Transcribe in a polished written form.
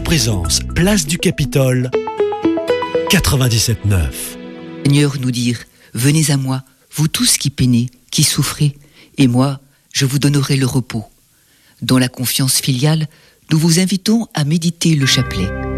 présence, place du Capitole, 97.9. Seigneur nous dire, venez à moi, vous tous qui peinez, qui souffrez, et moi, je vous donnerai le repos. Dans la confiance filiale, nous vous invitons à méditer le chapelet.